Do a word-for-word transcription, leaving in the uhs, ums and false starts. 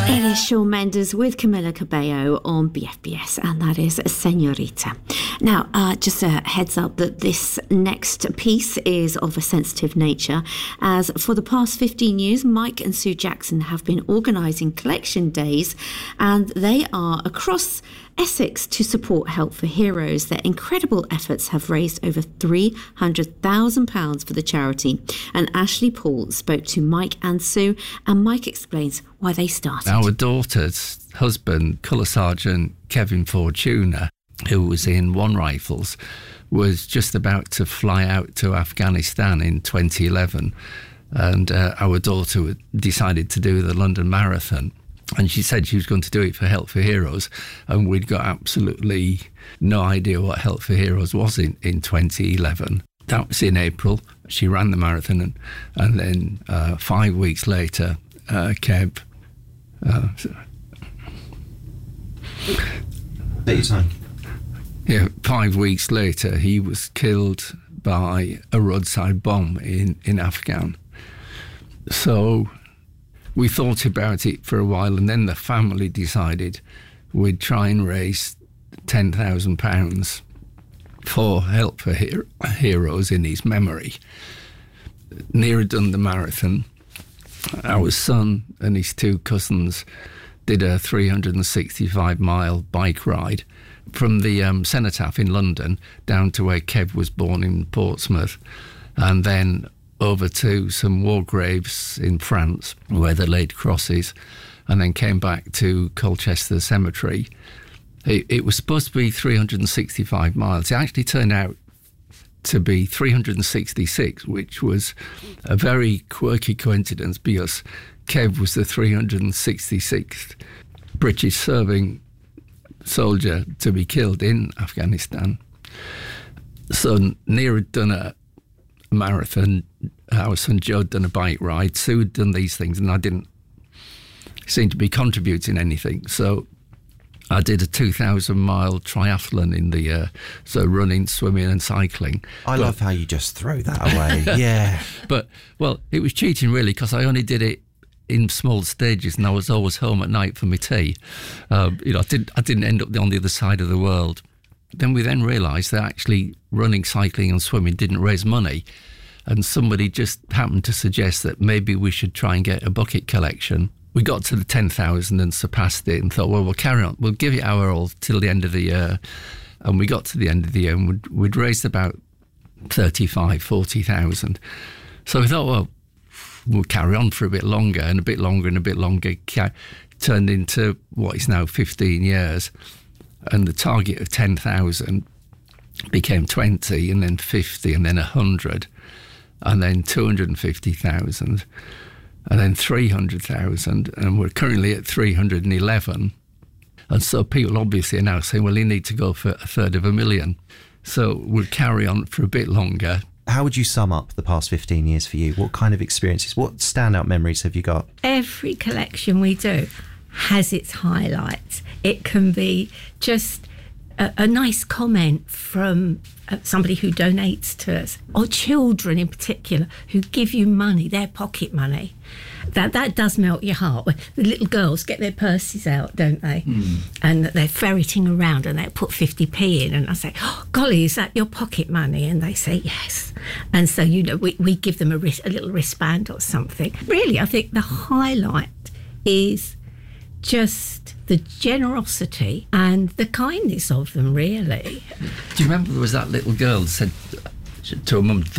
It is Shawn Mendes with Camila Cabello on B F B S, and that is Señorita. Now, uh, just a heads up that this next piece is of a sensitive nature, as for the past fifteen years, Mike and Sue Jackson have been organising collection days, and they are across Essex to support Help for Heroes. Their incredible efforts have raised over three hundred thousand pounds for the charity. And Ashley Paul spoke to Mike and Sue, and Mike explains why they started. Our daughter's husband, Colour Sergeant Kevin Fortuna, who was in One Rifles, was just about to fly out to Afghanistan in twenty eleven. And uh, our daughter decided to do the London Marathon. And she said she was going to do it for Help for Heroes, and we'd got absolutely no idea what Help for Heroes was in, in twenty eleven. That was in April. She ran the marathon, and, and then uh, five weeks later, uh, Kev... Uh, Take your time. Yeah, five weeks later, he was killed by a roadside bomb in, in Afghan. So we thought about it for a while, and then the family decided we'd try and raise ten thousand pounds for Help for Her- Heroes in his memory. Near had done the marathon. Our son and his two cousins did a three hundred sixty-five mile bike ride from the um, Cenotaph in London down to where Kev was born in Portsmouth, and then over to some war graves in France where they laid crosses, and then came back to Colchester Cemetery. It, it was supposed to be three hundred sixty-five miles. It actually turned out to be three hundred sixty-six, which was a very quirky coincidence because Kev was the three hundred sixty-sixth British serving soldier to be killed in Afghanistan. So Near had done a marathon, our son Joe had done a bike ride, Sue had done these things, and I didn't seem to be contributing anything. So I did a two thousand mile triathlon in the uh, so running, swimming and cycling. I but, love how you just throw that away. Yeah. But, well, it was cheating really, because I only did it in small stages, and I was always home at night for my tea. Um, you know, I didn't, I didn't end up on the other side of the world. Then we then realised that actually running, cycling and swimming didn't raise money, and somebody just happened to suggest that maybe we should try and get a bucket collection. We got to the ten thousand and surpassed it and thought, well, we'll carry on. We'll give it our all till the end of the year. And we got to the end of the year and we'd, we'd raised about thirty-five, forty thousand. So we thought, well, we'll carry on for a bit longer, and a bit longer and a bit longer. Ca- turned into what is now fifteen years. And the target of ten thousand became twenty, and then fifty, and then one hundred, and then two hundred fifty thousand, and then three hundred thousand, and we're currently at three hundred eleven. And so people obviously are now saying, well, you need to go for a third of a million. So we'll carry on for a bit longer. How would you sum up the past fifteen years for you? What kind of experiences, what standout memories have you got? Every collection we do has its highlights. It can be just a, a nice comment from uh, somebody who donates to us, or children in particular who give you money, their pocket money. That that does melt your heart. The little girls get their purses out, don't they? Mm. And they're ferreting around and they put fifty p in, and I say, oh, golly, is that your pocket money? And they say yes. And so, you know, we, we give them a, wrist, a little wristband or something. Really, I think the highlight is just the generosity and the kindness of them, really. Do you remember there was that little girl that said to her mum,